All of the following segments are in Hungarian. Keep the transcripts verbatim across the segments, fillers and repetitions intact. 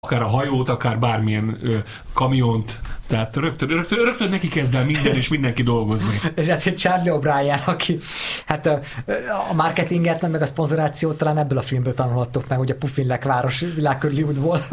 akár a hajót, akár bármilyen ö, kamiont, tehát rögtön, rögtön, rögtön neki kezd el minden, és mindenki dolgozni. És hát Charlie O'Brien, aki hát a, a marketinget, nem meg a szponzorációt talán ebből a filmből tanulhattok meg, ugye Puffinlek város világkörüli útból.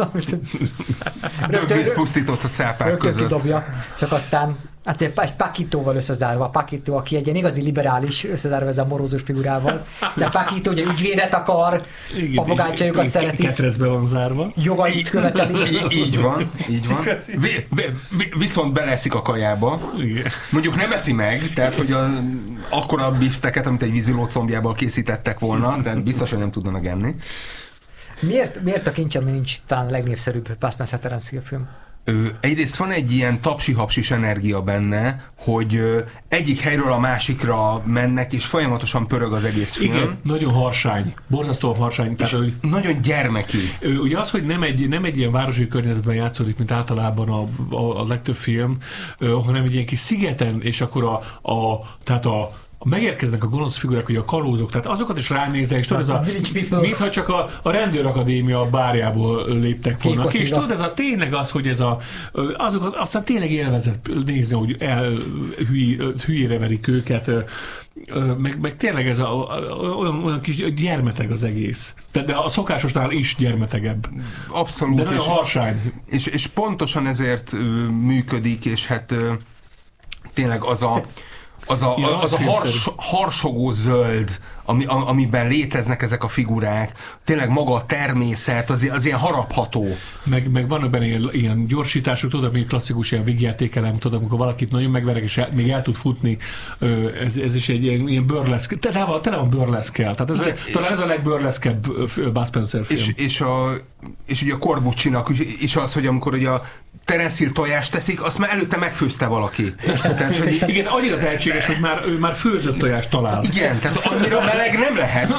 Dögvész pusztított a cápák között. Kidobja, csak aztán hát egy Paquito-val összezárva. A Paquito, aki egy ilyen igazi liberális, összezárva ezzel a morózus figurával. Ez Paquito ugye ügyvédet akar, papagácsájukat szereti. Ketrezbe van zárva. Jogait követeli. Í- így van, így van. Vi- vi- viszont beleszik a kajába. Igen. Mondjuk nem eszi meg, tehát hogy a, akkora beefsteaket, amit egy víziló combjából készítettek volna, tehát biztos, hogy nem tudna megenni. Miért, miért a Kincs, ami nincs talán a legnépszerűbb Bud Spencer Terence Hill film? Ö, egyrészt van egy ilyen tapsi-hapsis energia benne, hogy ö, egyik helyről a másikra mennek, és folyamatosan pörög az egész film. Igen, nagyon harsány, borzasztóan harsány. Tehát, hogy, nagyon gyermeki. Ö, ugye az, hogy nem egy, nem egy ilyen városi környezetben játszódik, mint általában a, a, a legtöbb film, ö, hanem egy ilyen kis szigeten, és akkor a, a tehát a megérkeznek a gonosz figurák, hogy a kalózok, tehát azokat is ránézel, és tudod, ez a, mintha csak a, a rendőrakadémia bárjából léptek volna. És tudod, ez a tényleg az, hogy ez a, azokat, aztán tényleg élvezett nézni, hogy el, hüly, hülyére verik őket, meg, meg tényleg ez a, olyan, olyan kis gyermeteg az egész. De a szokásosnál is gyermetegebb. Abszolút. De nagyon és, harsány. És, és pontosan ezért működik, és hát tényleg az a Az a, ja, az a hars, harsogó zöld, ami, amiben léteznek ezek a figurák, tényleg maga a természet, az, az ilyen harapható. Meg, meg vannak benne ilyen, ilyen gyorsítások, tudod, még klasszikus ilyen végjátékelem, tudod, amikor valakit nagyon megverek, és el, még el tud futni, ez, ez is egy ilyen, ilyen burleszk, tele van, tele van burleszkkel, tehát ez, igen, talán ez a legburleszkebb Bud Spencer film. És, és, a, és ugye a Corbucci-nak is az, hogy amikor ugye a Terence Hill tojást teszik, azt már előtte megfőzte valaki. Tehát, hogy... Igen, annyira tehetséges, hogy már, ő már főzött tojást talál. Igen, tehát annyira meleg nem lehet.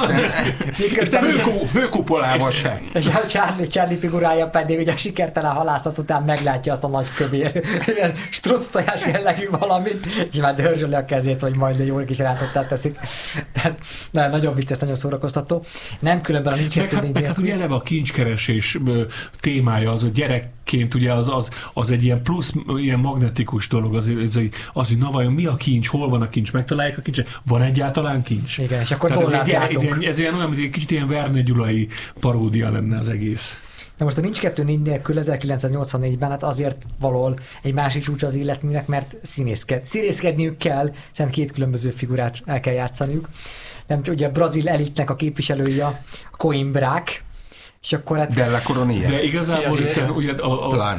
Hőkupolával sem. És a Charlie, Charlie figurája pedig ugye a sikertelen halászat után meglátja azt a nagy kövér, ilyen struc tojás jellegű valamit, és már dörzsöli a kezét, hogy majd egy jó kis rántottát teszik. Tehát na, nagyon vicces, nagyon szórakoztató. Nem különben a nincs meg, hát, meg hát ugye eleve a kincskeresés témája az, hogy gyerekként ugye az, az, az egy ilyen plusz, ilyen magnetikus dolog, az, az, az, hogy na vajon mi a kincs, hol van a kincs, megtalálják a kincset, van egyáltalán kincs? Igen, és akkor ez, egy, ez, ilyen, ez ilyen olyan, mint egy kicsit ilyen Verne Gyulai paródia lenne az egész. De most a Nincs kettő négy nélkül ezerkilencszáznyolcvannégyben hát azért valahol egy másik csúcs az életműnek, mert színészked, színészkedniük kell, hiszen két különböző figurát el kell játszaniuk. Nem, ugye a brazil elitnek a képviselője a Coimbrák, és akkor hát... Della Coronia. De igazából itt ugye a, a, a,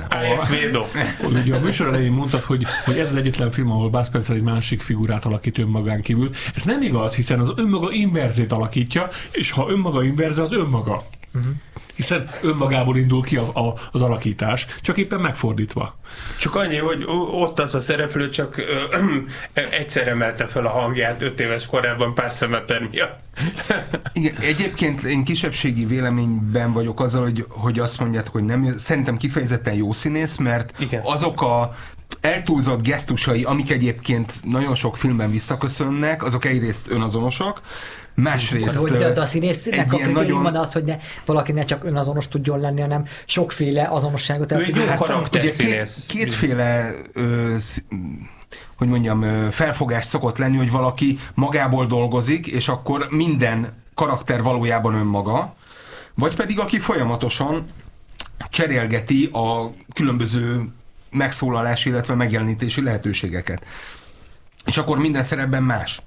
a, ugye a műsor elején mondtad, hogy, hogy ez az egyetlen film, ahol Bud Spencer egy másik figurát alakít önmagán kívül. Ez nem igaz, hiszen az önmaga inverzét alakítja, és ha önmaga inverze, az önmaga. Uh-huh. Hiszen önmagából indul ki a, a, az alakítás, csak éppen megfordítva. Csak annyi, hogy ott az a szereplő csak ö, ö, egyszer emelte fel a hangját öt éves korában pár szemeper miatt. Igen, egyébként én kisebbségi véleményben vagyok azzal, hogy, hogy azt mondjátok, hogy nem, szerintem kifejezetten jó színész, mert igen, azok a eltúlzott gesztusai, amik egyébként nagyon sok filmben visszaköszönnek, azok egyrészt önazonosak, másrészt hogy de, de a színésznek a kritérium nagyon... az, hogy ne, valaki ne csak önazonos tudjon lenni, hanem sokféle azonosságot el tudjon. Hát, ugye két, kétféle ö, sz, hogy mondjam, ö, felfogás szokott lenni, hogy valaki magából dolgozik, és akkor minden karakter valójában önmaga, vagy pedig aki folyamatosan cserélgeti a különböző megszólalás, illetve megjelenítési lehetőségeket. És akkor minden szerepben más.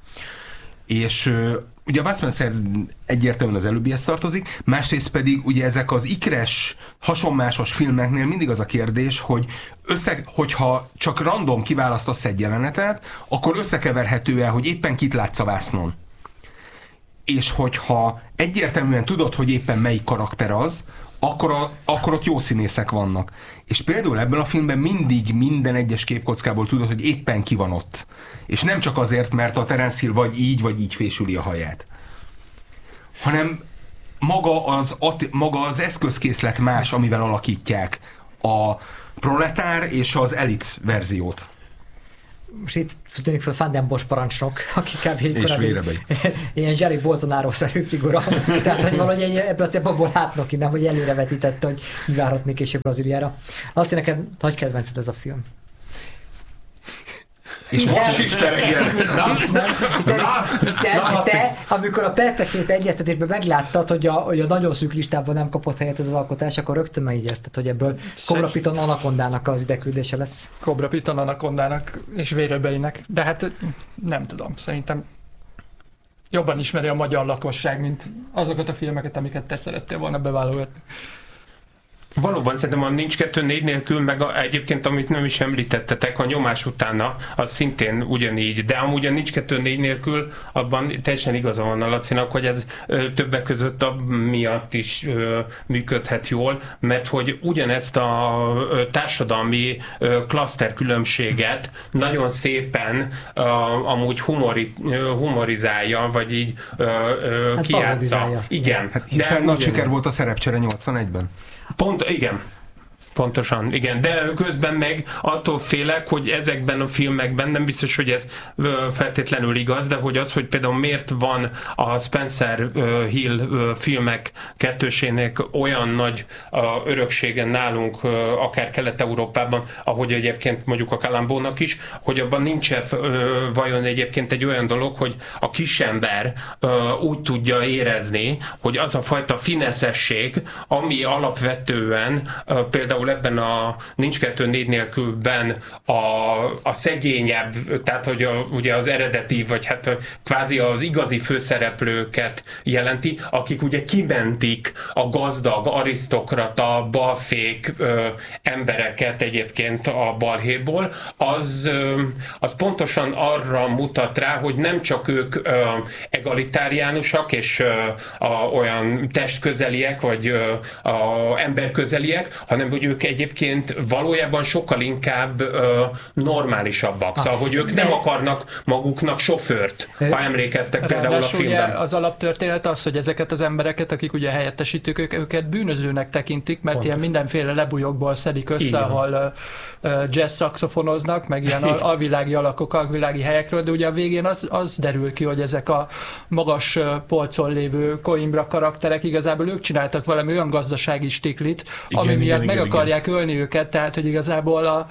És uh, ugye a Bud Spencer egyértelműen az előbbihez tartozik, másrészt pedig ugye ezek az ikres, hasonmásos filmeknél mindig az a kérdés, hogy össze, hogyha csak random kiválasztasz egy jelenetet, akkor összekeverhető-e, hogy éppen kit látsz a vásznon. És hogyha egyértelműen tudod, hogy éppen melyik karakter az, Akkor, a, akkor ott jó színészek vannak. És például ebben a filmben mindig minden egyes képkockából tudod, hogy éppen ki van ott. És nem csak azért, mert a Terence Hill vagy így, vagy így fésüli a haját. Hanem maga az, maga az eszközkészlet más, amivel alakítják a proletár és az elit verziót. most itt tűnik fel Van den Bosch parancsnok, aki kb. És vérebeli. Ilyen Jair Bolsonaro-szerű figura. Tehát, hogy valahogy ebből azért abból látnak innen, hogy előrevetítette, hogy mi várhat még később Brazíliára. Laci, neked nagy kedvenced ez a film. És most is te reggel. Hiszen, hiszen te, amikor a perfekciót egyeztetésben megláttat, hogy a, hogy a nagyon szűk listában nem kapott helyet ez az alkotás, akkor rögtön megjegyezted, hogy ebből Cobra Python Anacondának az ideküldése lesz. Cobra Python Anacondának és vérebeinek. De hát nem tudom, szerintem jobban ismeri a magyar lakosság, mint azokat a filmeket, amiket te szerettél volna beválogatni. Valóban szerintem a Nincs kettő négy nélkül, meg a, egyébként, amit nem is említettetek, a Nyomás utána, az szintén ugyanígy, de amúgy a Nincs kettő négy nélkül, abban teljesen igaza van a Lacinak, hogy ez ö, többek között a miatt is ö, működhet jól, mert hogy ugyanezt a ö, társadalmi ö, klaszter különbséget nagyon szépen ö, amúgy humori, ö, humorizálja, vagy így ö, ö, hát kijátsza. Igen. Hát hiszen nagy siker volt a Szerepcsere nyolcvanegyben. Pont, igen. Pontosan, igen, de közben meg attól félek, hogy ezekben a filmekben, nem biztos, hogy ez feltétlenül igaz, de hogy az, hogy például miért van a Spencer Hill filmek kettősének olyan nagy öröksége nálunk, akár Kelet-Európában, ahogy egyébként mondjuk a Columbo-nak is, hogy abban nincs vajon egyébként egy olyan dolog, hogy a kisember úgy tudja érezni, hogy az a fajta fineszesség, ami alapvetően például ebben a Nincs kettő négy nélkülben a, a szegényebb, tehát hogy a, ugye az eredeti, vagy hát kvázi az igazi főszereplőket jelenti, akik ugye kimentik a gazdag, arisztokrata, balfék ö, embereket egyébként a balhéból, az, ö, az pontosan arra mutat rá, hogy nem csak ők ö, egalitáriánusak és ö, a, olyan testközeliek, vagy ö, a emberközeliek, hanem hogy ők egyébként valójában sokkal inkább ö, normálisabbak. Szóval, hogy ők nem akarnak maguknak sofőrt, ha emlékeztek például a filmben. Ugye az alaptörténet az, hogy ezeket az embereket, akik ugye helyettesítők, ők, őket bűnözőnek tekintik, mert Pontos. ilyen mindenféle lebujokból szedik össze, igen. ahol uh, jazz szaxofonoznak, meg ilyen alvilági alakok, alvilági helyekről, de ugye a végén az, az derül ki, hogy ezek a magas uh, polcon lévő Coimbra karakterek, igazából ők csináltak valami olyan gazdasági stiklit, igen, ami igen, miatt igen, meg igen, akarják igen. ölni őket, tehát hogy igazából a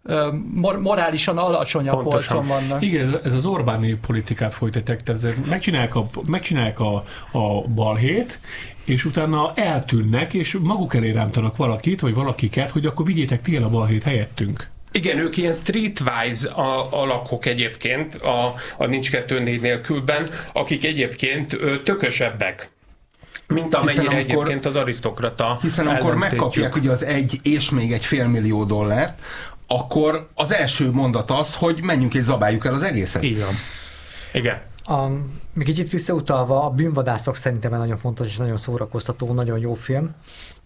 mor- morálisan alacsonyabb polcon vannak. Igen, ez, ez az Orbáni politikát folytatják, tehát megcsinálják a, megcsinálják a, a balhét, és utána eltűnnek, és maguk elé rántanak valakit, vagy valakiket, hogy akkor vigyétek ti el a balhét helyettünk. Igen, ők ilyen streetwise alakok egyébként a, a Nincs kettő négy nélkülben, akik egyébként ö, tökösebbek, mint amennyire amikor, egyébként az arisztokrata. Hiszen amikor megkapják ugye az egy és még egy félmillió dollárt, akkor az első mondat az, hogy menjünk és zabáljuk el az egészet. Így van. Igen. A, még kicsit visszautalva, a Bűnvadászok szerintem nagyon fontos és nagyon szórakoztató, nagyon jó film.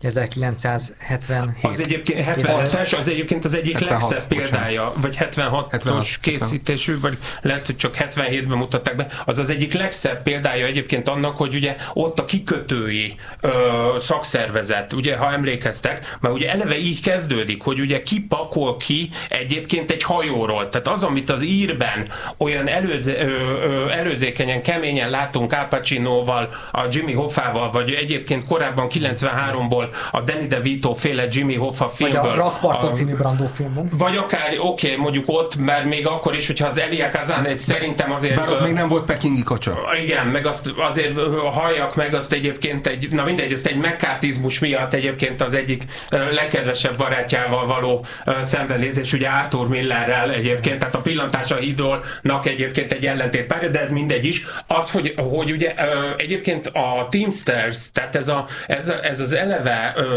ezerkilencszázhetvenhét. Az egyébként hetvenhatos, az egyébként az egyik hetvenhat, legszebb példája, bocsánat. Vagy hetvenhatos hetvenhat, készítésű, vagy lehet, hogy csak hetvenhétben mutatták be, az az egyik legszebb példája egyébként annak, hogy ugye ott a kikötői ö, szakszervezet, ugye ha emlékeztek, mert ugye eleve így kezdődik, hogy ugye ki pakol ki egyébként egy hajóról. Tehát az, amit az írben olyan előzé, ö, ö, előzékenyen, keményen látunk Al Pacinoval, a Jimmy Hoffával, vagy egyébként korábban kilencvenháromból a Danny DeVito féle Jimmy Hoffa filmből. Vagy a Rockpartó című Brando filmben. Vagy akár, oké, okay, mondjuk ott, mert még akkor is, hogyha az Elia Kazan egy szerintem azért... Bár ott még nem volt pekingi kacsa. Igen, meg azt azért halljak meg, azt egyébként egy, na mindegy, ezt egy megkártizmus miatt egyébként az egyik legkedvesebb barátjával való szembenézés, ugye Arthur Millerrel egyébként, tehát a Pillantás a hídolnak egyébként egy ellentétpárja, de ez mindegy is. Az, hogy, hogy ugye egyébként a Teamsters, tehát ez, a, ez, a, ez az eleve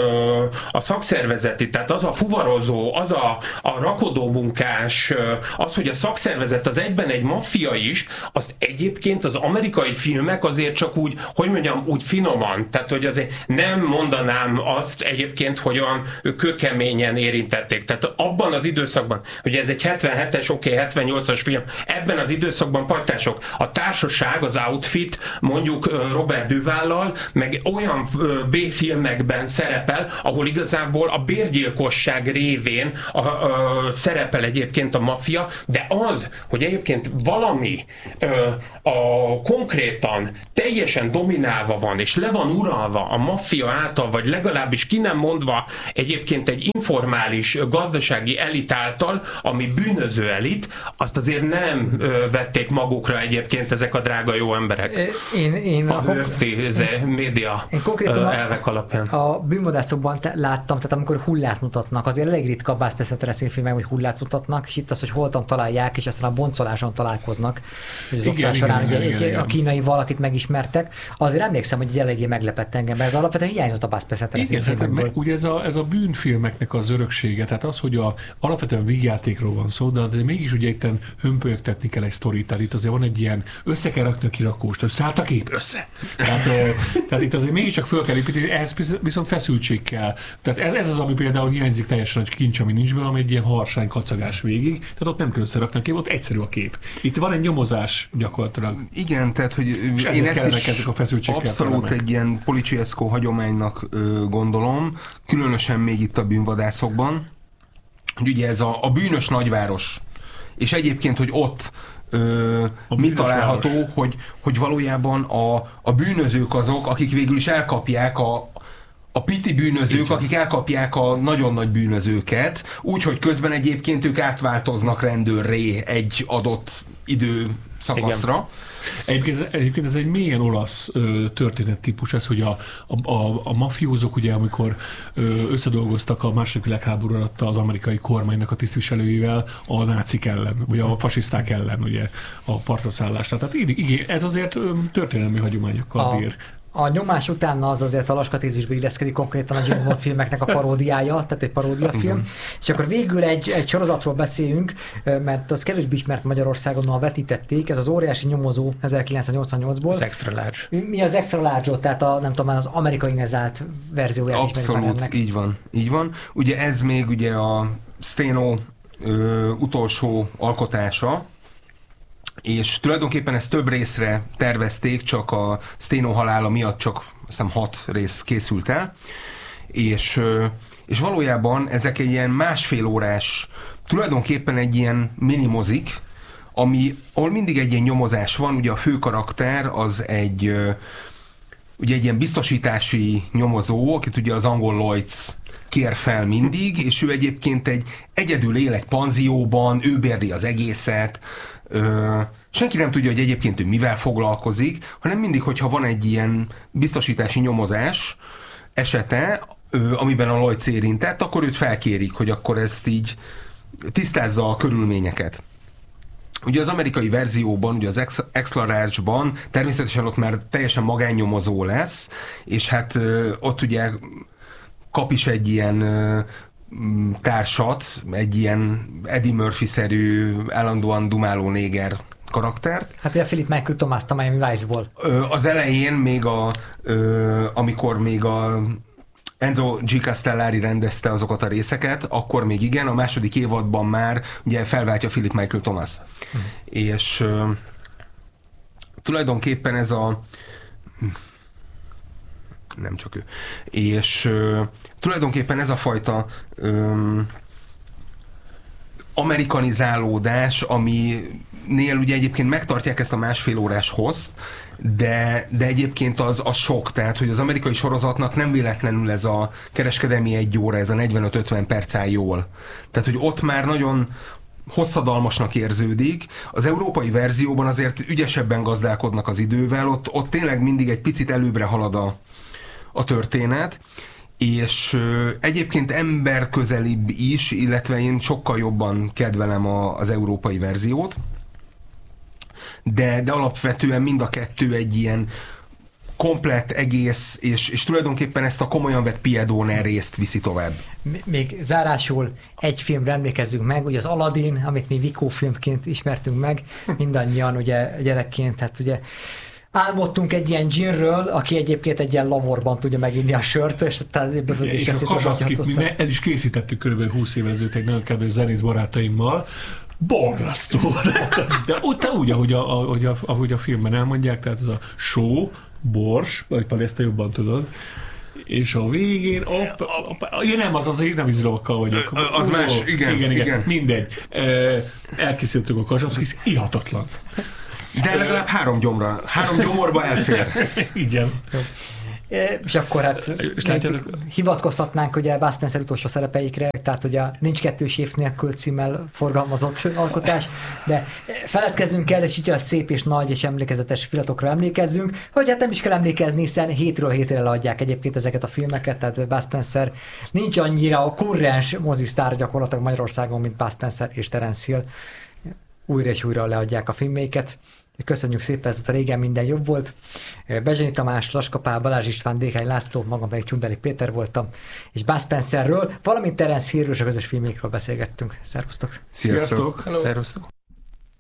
a szakszervezeti, tehát az a fuvarozó, az a, a rakodó munkás, az, hogy a szakszervezet az egyben egy maffia is, azt egyébként az amerikai filmek azért csak úgy, hogy mondjam, úgy finoman, tehát hogy azért nem mondanám azt egyébként, hogy olyan kőkeményen érintették. Tehát abban az időszakban, ugye ez egy hetvenhetes, oké, okay, hetvennyolcas film, ebben az időszakban partások, a társaság meg az outfit, mondjuk Robert Duval-lal, meg olyan B-filmekben szerepel, ahol igazából a bérgyilkosság révén a, a, szerepel egyébként a maffia, de az, hogy egyébként valami a, a konkrétan teljesen dominálva van, és le van uralva a maffia által, vagy legalábbis ki nem mondva egyébként egy informális gazdasági elit által, ami bűnöző elit, azt azért nem ö, vették magukra egyébként ezek a drága jó emberek. Én, én a hőrzti média én konkrétan elvek alapján. A bűnvadászokban te, láttam, tehát amikor hullát mutatnak, azért elég ritka Bud Spencer filmek, hogy hullát mutatnak, és itt az, hogy holtan találják, és aztán a boncoláson találkoznak, hogy az oktán során igen, egy, igen, a kínai valakit megismertek. Azért emlékszem, hogy egy eléggé meglepett engem, mert ez alapvetően hiányzott a Bud Spencer filmekből. Ugye ez a, ez a bűnfilmeknek az öröksége, tehát az, hogy a, alapvetően vígjátékról van szó, de azért mégis ugye itten hömpölyögtetni kell egy sztorit, tehát itt azért van egy ilyen, össze kell rakni a kirakóst, szállt a kép, össze. Tehát, tehát itt azért mégiscsak föl kell építeni, ehhez viszont feszültség kell. Tehát ez, ez az, ami például hiányzik teljesen, egy kincs, ami nincs belőle, ami egy ilyen harsány kacagás végig, tehát ott nem kell összerakni a kép, ott egyszerű a kép. Itt van egy nyomozás gyakorlatilag. Igen, tehát, hogy én ezt is a abszolút egy ilyen Policsiesko hagyománynak ö, gondolom, különösen még itt a bűnvadászokban, hogy ugye ez a, a bűnös nagyváros, és egyébként, hogy ott ö, mi található, hogy, hogy valójában a, a bűnözők azok, akik végül is elkapják a a piti bűnözők, akik elkapják a nagyon nagy bűnözőket, úgyhogy közben egyébként ők átváltoznak rendőrré egy adott időszakaszra. Egyébként, egyébként ez egy mélyen olasz ö, történettípus, ez, hogy a, a, a, a mafiózók, ugye, amikor ö, összedolgoztak a második világháború alatt az amerikai kormánynak a tisztviselőivel a nácik ellen, vagy a fasiszták ellen, ugye, a partraszállásra. Tehát igen, ez azért ö, történelmi hagyományokkal bír. A nyomás utána az azért a laskatézisbe illeszkedik konkrétan a James Bond filmeknek a paródiája, tehát egy paródiafilm. És akkor végül egy, egy sorozatról beszélünk, mert az kevésbé ismert Magyarországon, ahol vetítették, ez az óriási nyomozó ezerkilencszáznyolcvannyolcból. Az Extra Large. Mi az Extra Large-ot, tehát a, nem tudom, az amerikai nezált verzióját is abszolút, ennek. így van, így van. Ugye ez még ugye a Steno ö, utolsó alkotása, és tulajdonképpen ezt több részre tervezték, csak a Steno halála miatt csak azt hiszem hat rész készült el, és, és valójában ezek egy ilyen másfél órás, tulajdonképpen egy ilyen minimozik, ami, ahol mindig egy ilyen nyomozás van, ugye a fő karakter az egy, ugye egy ilyen biztosítási nyomozó, akit ugye az angol Lloyds kér fel mindig, és ő egyébként egy egyedül él egy panzióban, ő bérli az egészet, Ö, senki nem tudja, hogy egyébként ő mivel foglalkozik, hanem mindig, hogyha van egy ilyen biztosítási nyomozás esete, ö, amiben a Lloyds érintett, akkor őt felkérik, hogy akkor ezt így tisztázza a körülményeket. Ugye az amerikai verzióban, ugye az Extra Large-ban természetesen ott már teljesen magánnyomozó lesz, és hát ö, ott ugye kap is egy ilyen ö, társat, egy ilyen Eddie Murphy-szerű, állandóan dumáló néger karaktert. Hát ugye Philip Michael Thomas a Miami Vice-ból. Az elején még a, ö, amikor még a Enzo G. Castellari rendezte azokat a részeket, akkor még igen, a második évadban már ugye felváltja Philip Michael Thomas. Hm. És ö, tulajdonképpen ez a nem csak ő. És uh, tulajdonképpen ez a fajta um, amerikanizálódás, aminél ugye egyébként megtartják ezt a másfél órás host, de, de egyébként az, az sok, tehát hogy az amerikai sorozatnak nem véletlenül ez a kereskedelmi egy óra, ez a negyvenöt-ötven perc áll jól. Tehát, hogy ott már nagyon hosszadalmasnak érződik. Az európai verzióban azért ügyesebben gazdálkodnak az idővel, ott, ott tényleg mindig egy picit előbbre halad a a történet, és ö, egyébként emberközelibb is, illetve én sokkal jobban kedvelem a, az európai verziót, de, de alapvetően mind a kettő egy ilyen komplett egész, és, és tulajdonképpen ezt a komolyan vett Piedone részt viszi tovább. Még zárásul egy filmre emlékezzünk meg, ugye az Aladdin, amit mi Vikó filmként ismertünk meg, mindannyian ugye gyerekként, hát ugye álmodtunk egy ilyen dzsinről, aki egyébként egy ilyen lavorban tudja meginni a sört, és, és a Kabaszkit mi el is készítettük körülbelül húsz évvel ezelőtt egy nagyon kedves zenész barátaimmal, borzasztó. De ott úgy, ahogy a, ahogy, a, ahogy a filmben elmondják, tehát ez a só, bors, vagy pedig ezt te jobban tudod, és a végén, opp, opp, ja nem, az az én nem izlókkal vagyok. Az oh, más, igen, igen, igen, igen. Mindegy. Elkészültük a Kazsabszkis, ihatatlan. De legalább három gyomra, három gyomorba elfér. Igen. És akkor hát hivatkozhatnánk ugye Bud Spencer utolsó szerepeikre, tehát ugye nincs kettős év nélkül címmel forgalmazott alkotás, de feledkezzünk el, és így a szép és nagy és emlékezetes pillanatokra emlékezzünk, hogy hát nem is kell emlékezni, hiszen hétről hétre leadják egyébként ezeket a filmeket, tehát Bud Spencer nincs annyira a kurrens mozisztár gyakorlatilag Magyarországon, mint Bud Spencer és Terence Hill. Újra és újra leadják a filmjeiket. Köszönjük szépen, ezúttal régen minden jobb volt. Bezsenyi Tamás, Laska Pál, Balázs István, Dékány László, magam pedig Csundeli Péter voltam, és Bud Spencerről, valamint Terence Hillről és a közös filmjékről beszélgettünk. Szervusztok! Sziasztok! Sziasztok. Szervusztok!